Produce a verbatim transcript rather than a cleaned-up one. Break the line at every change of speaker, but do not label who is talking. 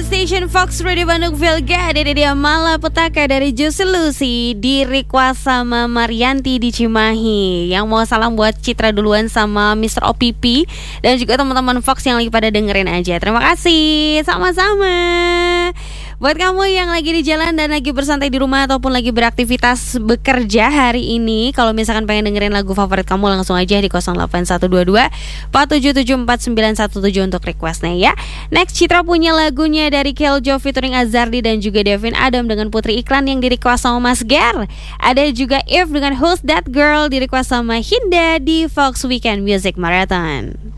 Station Fox Radio Bandung Vilga. Ini dia Malapetaka dari Juicy Lucy di request sama Marianti di Cimahi. Yang mau salam buat Citra duluan sama mister O P P dan juga teman-teman Fox yang lagi pada dengerin aja. Terima kasih. Sama-sama. Buat kamu yang lagi di jalan dan lagi bersantai di rumah ataupun lagi beraktivitas bekerja hari ini, kalau misalkan pengen dengerin lagu favorit kamu, langsung aja di nol delapan satu dua dua empat tujuh tujuh empat sembilan satu tujuh untuk requestnya ya. Next, Citra punya lagunya dari Keljo featuring Azardi dan juga Devin Adam dengan Putri Iklan yang di request sama Mas Ger. Ada juga If dengan Who's That Girl di request sama Hinda di Fox Weekend Music Marathon.